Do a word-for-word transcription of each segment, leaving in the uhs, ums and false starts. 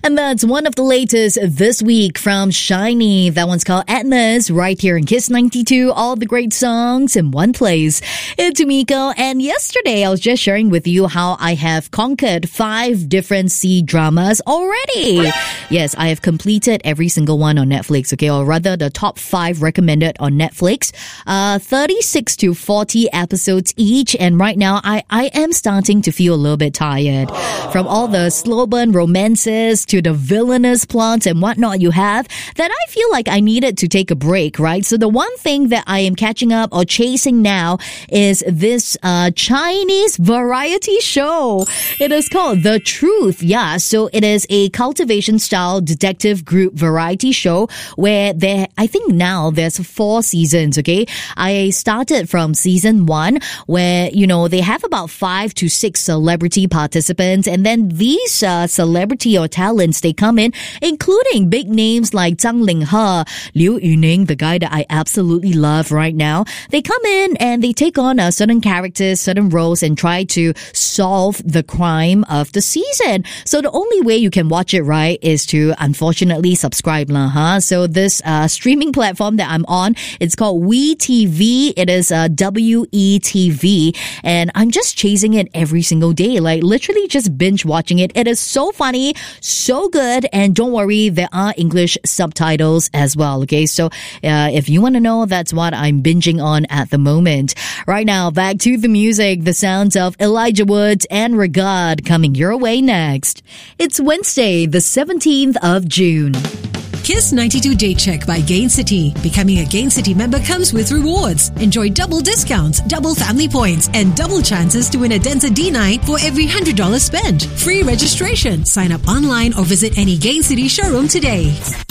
And that's one of the latest this week from SHINee. That one's called Atmos, right here in Kiss ninety-two. All the great songs in one place. It's Miko, and yesterday I was just sharing with you how I have conquered five different C dramas already. Yes, I have completed every single one on Netflix, okay, or rather the top five recommended on Netflix. Uh, thirty-six to forty episodes each, and right now I, I am starting to feel a little bit tired. From all the slow burn romances to the villainous plots and whatnot you have, that I feel like I needed to take a break, right? So the one thing that I am catching up or chasing now is this uh, Chinese variety show. It is called The Truth. Yeah, so it is a cultivation-style detective group variety show where there, I think now there's four seasons, okay? I started from season one where, you know, they have about five to six celebrity participants, and then these uh, celebrity or talents, they come in, including big names like Zhang Linghe, Liu Yuning, the guy that I absolutely love right now. They come in and they take on uh, certain characters, certain roles, and try to solve the crime of the season. So the only way you can watch it right is to unfortunately subscribe lah, huh? So this uh, streaming platform that I'm on, it's called WeTV. It is uh, W E T V, and I'm just chasing it every single day, like literally just binge watching it. It is so funny, so good, and don't worry, there are English subtitles as well, okay? So uh, if you want to know, that's what I'm binging on at the moment. Right now, back to the music, the sounds of Elijah Woods and Regard coming your way next. It's Wednesday, the seventeenth of June. Kiss ninety-two Day Check by Gain City. Becoming a Gain City member comes with rewards. Enjoy double discounts, double family points, and double chances to win a Denza D nine for every one hundred dollars spent. Free registration. Sign up online or visit any Gain City showroom today.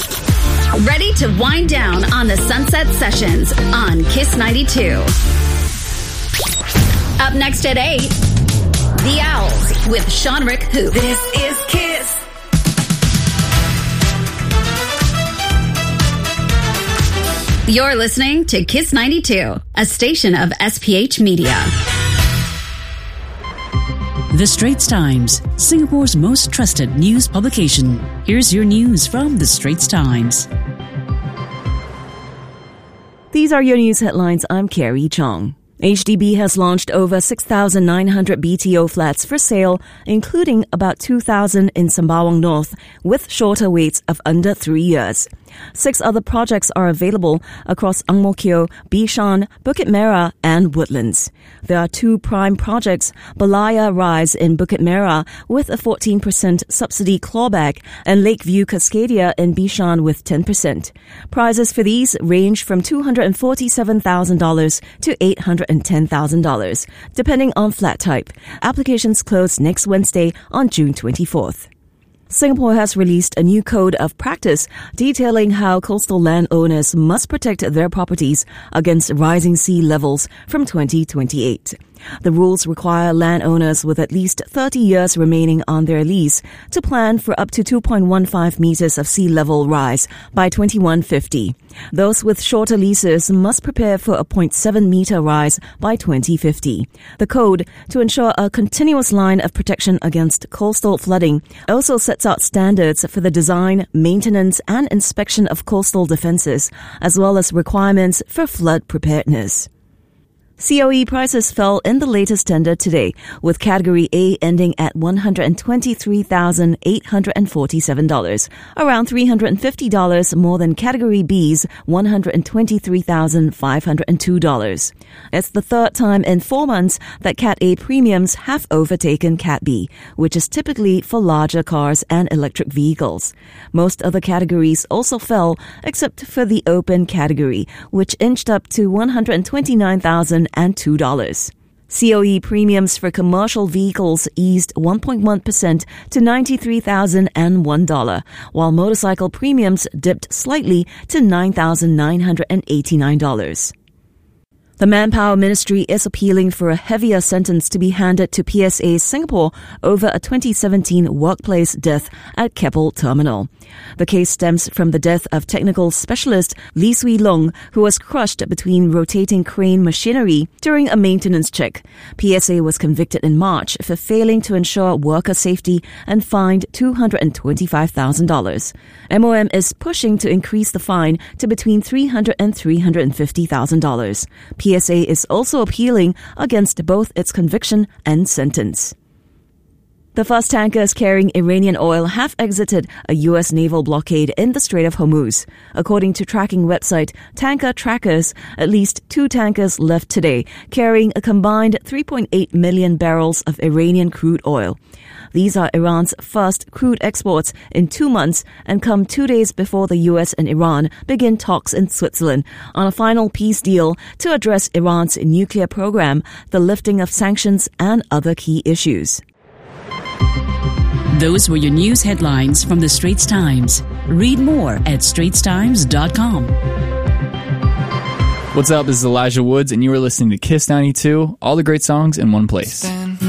Ready to wind down on the Sunset Sessions on Kiss ninety-two. Up next at eight, The Owls with Sean-Rick Hoop. This is Kiss. You're listening to Kiss ninety-two, a station of S P H Media. The Straits Times, Singapore's most trusted news publication. Here's your news from The Straits Times. These are your news headlines. I'm Carrie Chong. H D B has launched over six thousand nine hundred B T O flats for sale, including about two thousand in Sembawang North, with shorter waits of under three years. Six other projects are available across Ang Mo Kio, Bishan, Bukit Merah, and Woodlands. There are two prime projects, Balaya Rise in Bukit Merah with a fourteen percent subsidy clawback, and Lakeview Cascadia in Bishan with ten percent. Prices for these range from two hundred forty-seven thousand dollars to eight hundred ten thousand dollars, depending on flat type. Applications close next Wednesday on June twenty-fourth. Singapore has released a new code of practice detailing how coastal landowners must protect their properties against rising sea levels from twenty twenty-eight. The rules require landowners with at least thirty years remaining on their lease to plan for up to two point one five meters of sea level rise by twenty-one fifty. Those with shorter leases must prepare for a zero point seven meter rise by twenty fifty. The code, to ensure a continuous line of protection against coastal flooding, also sets out standards for the design, maintenance, and inspection of coastal defenses, as well as requirements for flood preparedness. C O E prices fell in the latest tender today, with Category A ending at one hundred twenty-three thousand eight hundred forty-seven dollars, around three hundred fifty dollars more than Category B's one hundred twenty-three thousand five hundred two dollars. It's the third time in four months that Cat A premiums have overtaken Cat B, which is typically for larger cars and electric vehicles. Most other categories also fell, except for the Open category, which inched up to one hundred twenty-nine thousand two dollars. C O E premiums for commercial vehicles eased one point one percent to ninety-three thousand one dollars, while motorcycle premiums dipped slightly to nine thousand nine hundred eighty-nine dollars. The Manpower Ministry is appealing for a heavier sentence to be handed to P S A Singapore over a twenty seventeen workplace death at Keppel Terminal. The case stems from the death of technical specialist Lee Swee Long, who was crushed between rotating crane machinery during a maintenance check. P S A was convicted in March for failing to ensure worker safety and fined two hundred twenty-five thousand dollars. M O M is pushing to increase the fine to between three hundred thousand dollars and three hundred fifty thousand dollars. P S A is also appealing against both its conviction and sentence. The first tankers carrying Iranian oil have exited a U S naval blockade in the Strait of Hormuz. According to tracking website Tanker Trackers, at least two tankers left today, carrying a combined three point eight million barrels of Iranian crude oil. These are Iran's first crude exports in two months and come two days before the U S and Iran begin talks in Switzerland on a final peace deal to address Iran's nuclear program, the lifting of sanctions, and other key issues. Those were your news headlines from the Straits Times. Read more at straits times dot com. What's up? This is Elijah Woods, and you are listening to Kiss ninety-two, all the great songs in one place.